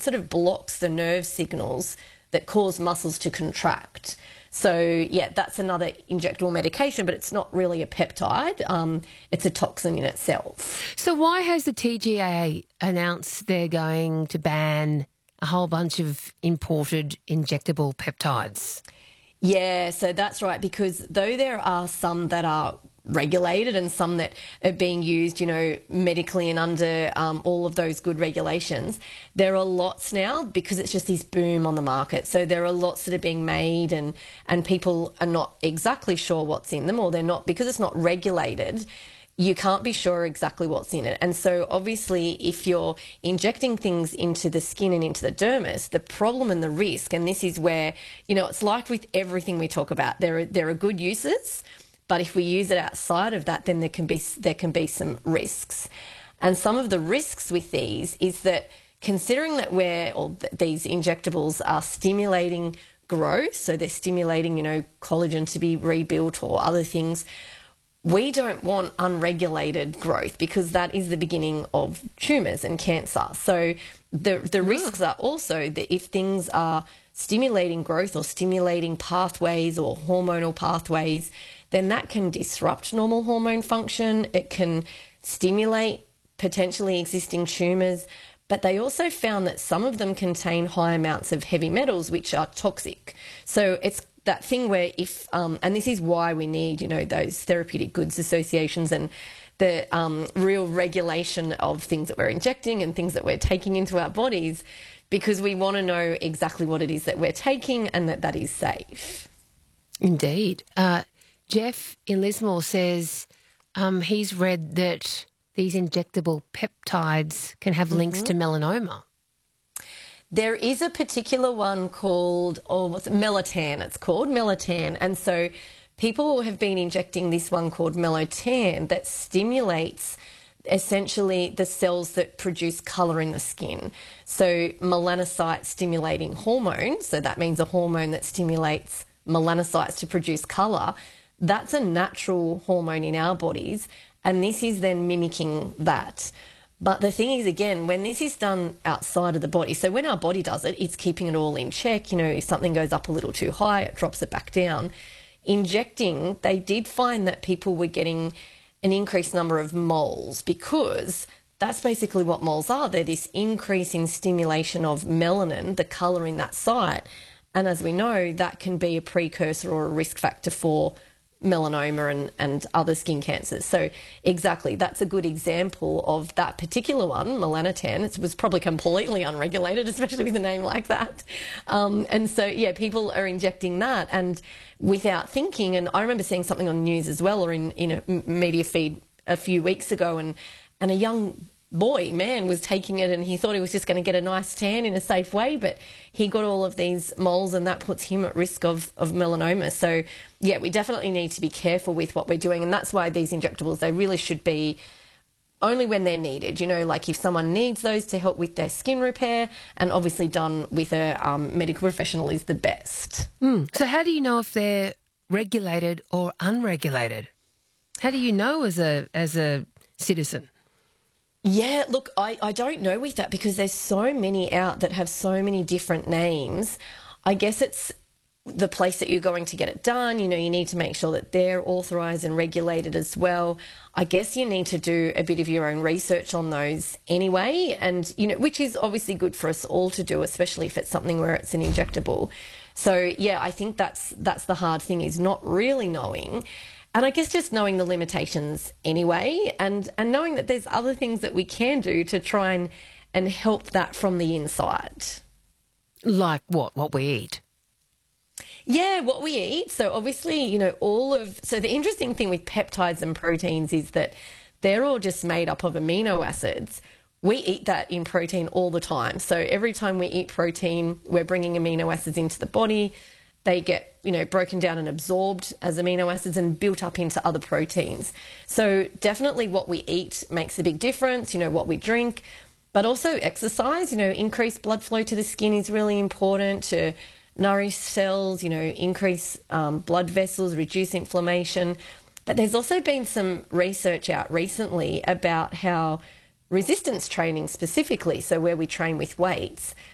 sort of blocks the nerve signals that cause muscles to contract. So, yeah, that's another injectable medication, but it's not really a peptide. It's a toxin in itself. So why has the TGA announced they're going to ban a whole bunch of imported injectable peptides? Yeah, so that's right, because though there are some that are regulated and some that are being used, medically and under all of those good regulations, there are lots now because it's just this boom on the market. So there are lots that are being made and people are not exactly sure what's in them, or they're not, because it's not regulated, you can't be sure exactly what's in it. And so obviously if you're injecting things into the skin and into the dermis, the problem and the risk, and this is where, it's like with everything we talk about, there are good uses, but if we use it outside of that, then there can be some risks. And some of the risks with these is that considering that these injectables are stimulating growth, so they're stimulating, collagen to be rebuilt or other things, we don't want unregulated growth because that is the beginning of tumours and cancer. So the risks are also that if things are stimulating growth or stimulating pathways or hormonal pathways, then that can disrupt normal hormone function. It can stimulate potentially existing tumours. But they also found that some of them contain high amounts of heavy metals, which are toxic. So it's that thing where if, and this is why we need, those therapeutic goods associations and the real regulation of things that we're injecting and things that we're taking into our bodies, because we want to know exactly what it is that we're taking and that is safe. Indeed. Jeff in Lismore says he's read that these injectable peptides can have links to melanoma. There is a particular one called, Melatan, it's called Melatan. And so people have been injecting this one called Melatan that stimulates essentially the cells that produce colour in the skin. So melanocyte stimulating hormone, so that means a hormone that stimulates melanocytes to produce colour. That's a natural hormone in our bodies, and this is then mimicking that. But the thing is, again, when this is done outside of the body, so when our body does it, it's keeping it all in check. If something goes up a little too high, it drops it back down. Injecting, they did find that people were getting an increased number of moles, because that's basically what moles are. They're this increase in stimulation of melanin, the colour in that site. And as we know, that can be a precursor or a risk factor for melanoma and other skin cancers. So exactly, that's a good example of that particular one, melanotan. It was probably completely unregulated, especially with a name like that. And so, yeah, people are injecting that and without thinking. And I remember seeing something on the news as well, or in a media feed a few weeks ago, and a young man was taking it and he thought he was just going to get a nice tan in a safe way, but he got all of these moles and that puts him at risk of melanoma. So, yeah, we definitely need to be careful with what we're doing, and that's why these injectables, they really should be only when they're needed, like if someone needs those to help with their skin repair, and obviously done with a medical professional is the best. So how do you know if they're regulated or unregulated? How do you know as a citizen? Yeah, look, I don't know with that because there's so many out that have so many different names. I guess it's the place that you're going to get it done. You need to make sure that they're authorised and regulated as well. I guess you need to do a bit of your own research on those anyway, and, which is obviously good for us all to do, especially if it's something where it's an injectable. So, yeah, I think that's the hard thing, is not really knowing. And I guess just knowing the limitations anyway, and knowing that there's other things that we can do to try and help that from the inside. Like what? What we eat? Yeah, what we eat. So obviously, so the interesting thing with peptides and proteins is that they're all just made up of amino acids. We eat that in protein all the time. So every time we eat protein, we're bringing amino acids into the body. They get, broken down and absorbed as amino acids and built up into other proteins. So definitely what we eat makes a big difference, what we drink, but also exercise, increased blood flow to the skin is really important to nourish cells, increase blood vessels, reduce inflammation. But there's also been some research out recently about how resistance training specifically, so where we train with weights,